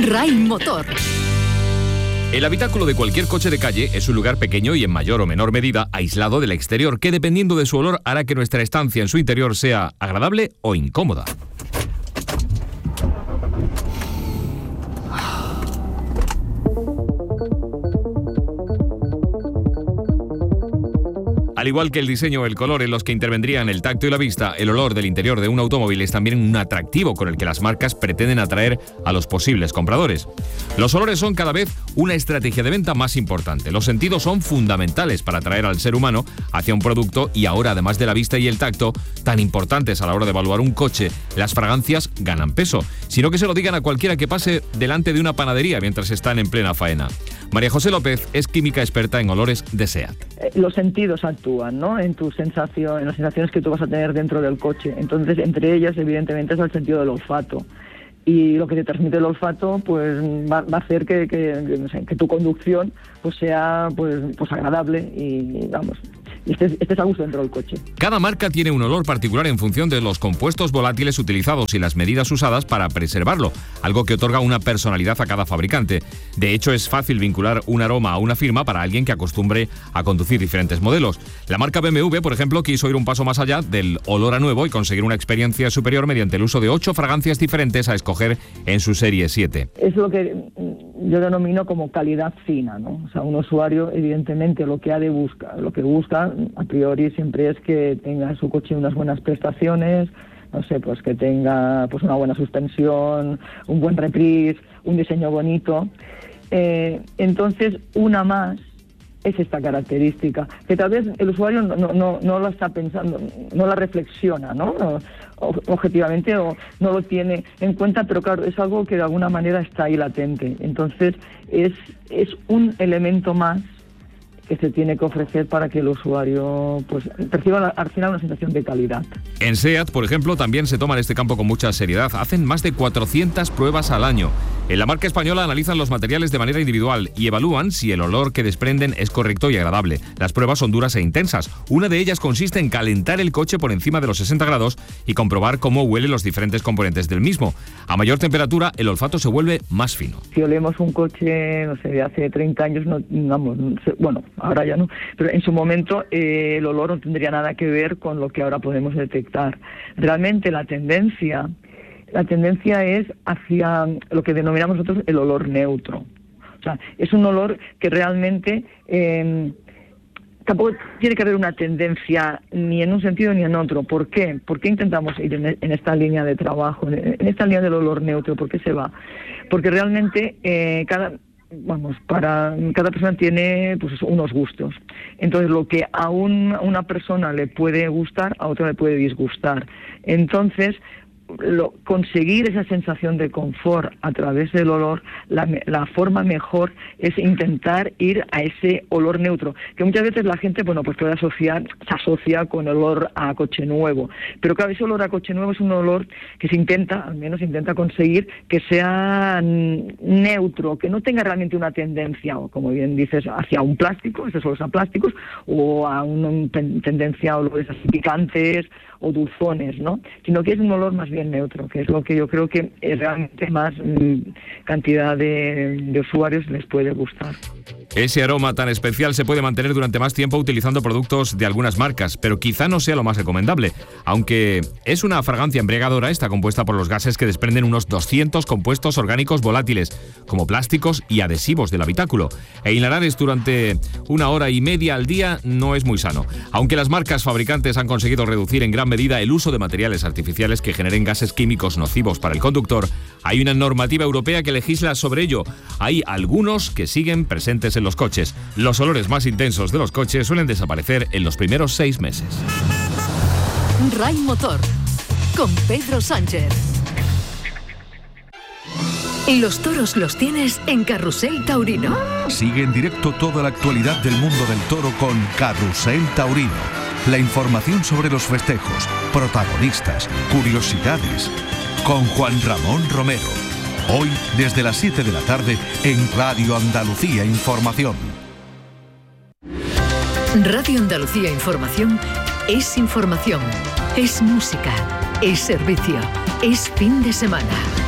RAI Motor. El habitáculo de cualquier coche de calle es un lugar pequeño y en mayor o menor medida aislado del exterior, que dependiendo de su olor hará que nuestra estancia en su interior sea agradable o incómoda. Al igual que el diseño o el color en los que intervendrían el tacto y la vista, el olor del interior de un automóvil es también un atractivo con el que las marcas pretenden atraer a los posibles compradores. Los olores son cada vez una estrategia de venta más importante. Los sentidos son fundamentales para atraer al ser humano hacia un producto y ahora, además de la vista y el tacto, tan importantes a la hora de evaluar un coche, las fragancias ganan peso. Sino que se lo digan a cualquiera que pase delante de una panadería mientras están en plena faena. María José López es química experta en olores de SEAT. Los sentidos actúan, ¿no?, en tu sensación, en las sensaciones que tú vas a tener dentro del coche. Entonces, entre ellas, evidentemente, es el sentido del olfato. Y lo que te transmite el olfato, pues va a hacer que tu conducción pues sea pues agradable y vamos. Estés a gusto dentro del coche. Cada marca tiene un olor particular en función de los compuestos volátiles utilizados y las medidas usadas para preservarlo, algo que otorga una personalidad a cada fabricante. De hecho, es fácil vincular un aroma a una firma para alguien que acostumbre a conducir diferentes modelos. La marca BMW, por ejemplo, quiso ir un paso más allá del olor a nuevo y conseguir una experiencia superior mediante el uso de 8 fragancias diferentes a escoger en su serie 7. Es lo que yo denomino como calidad fina, ¿no? O sea, un usuario, evidentemente, lo que busca a priori siempre es que tenga su coche unas buenas prestaciones, no sé, pues que tenga pues una buena suspensión, un buen reprise, un diseño bonito. Entonces, una más es esta característica, que tal vez el usuario no la está pensando, no la reflexiona, ¿no? Objetivamente o no lo tiene en cuenta, pero claro, es algo que de alguna manera está ahí latente. Entonces, es un elemento más que se tiene que ofrecer para que el usuario pues perciba al final una sensación de calidad. En SEAT, por ejemplo, también se toman este campo con mucha seriedad. Hacen más de 400 pruebas al año. En la marca española analizan los materiales de manera individual y evalúan si el olor que desprenden es correcto y agradable. Las pruebas son duras e intensas. Una de ellas consiste en calentar el coche por encima de los 60 grados y comprobar cómo huelen los diferentes componentes del mismo. A mayor temperatura, el olfato se vuelve más fino. Si olemos un coche, no sé, de hace 30 años, bueno, ahora ya no, pero en su momento el olor no tendría nada que ver con lo que ahora podemos detectar. Realmente la tendencia es hacia lo que denominamos nosotros el olor neutro. O sea, es un olor que realmente tampoco tiene que haber una tendencia ni en un sentido ni en otro. ¿Por qué? ¿Por qué intentamos ir en esta línea de trabajo, en esta línea del olor neutro? ¿Por qué se va? Porque realmente cada persona tiene pues unos gustos. Entonces, lo que a una persona le puede gustar, a otra le puede disgustar. Entonces, conseguir esa sensación de confort a través del olor, la forma mejor es intentar ir a ese olor neutro, que muchas veces la gente pues se asocia con el olor a coche nuevo, pero claro, ese olor a coche nuevo es un olor que al menos intenta conseguir que sea neutro, que no tenga realmente una tendencia, o como bien dices, hacia un plástico, esos olores a plásticos, o a una tendencia a olores así picantes o dulzones, ¿no? Sino que es un olor más bien neutro, que es lo que yo creo que realmente más cantidad de usuarios les puede gustar. Ese aroma tan especial se puede mantener durante más tiempo utilizando productos de algunas marcas, pero quizá no sea lo más recomendable. Aunque es una fragancia embriagadora, está compuesta por los gases que desprenden unos 200 compuestos orgánicos volátiles, como plásticos y adhesivos del habitáculo. E inhalar durante 1 hora y media al día no es muy sano. Aunque las marcas fabricantes han conseguido reducir en gran medida el uso de materiales artificiales que generen gases químicos nocivos para el conductor, hay una normativa europea que legisla sobre ello. Hay algunos que siguen presentes en los coches. Los olores más intensos de los coches suelen desaparecer en los primeros 6 meses. RAI Motor, con Pedro Sánchez. Los toros los tienes en Carrusel Taurino. Sigue en directo toda la actualidad del mundo del toro con Carrusel Taurino. La información sobre los festejos, protagonistas, curiosidades. Con Juan Ramón Romero. Hoy, desde las 7 de la tarde, en Radio Andalucía Información. Radio Andalucía Información es información, es música, es servicio, es fin de semana.